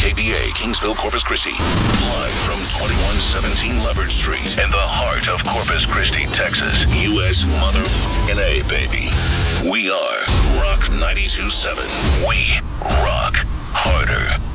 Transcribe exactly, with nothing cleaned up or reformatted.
K B A, Kingsville, Corpus Christi. Live from twenty-one seventeen Leopard Street in the heart of Corpus Christi, Texas. U S mother F***ing A, baby. We are Rock ninety-two point seven. We rock harder.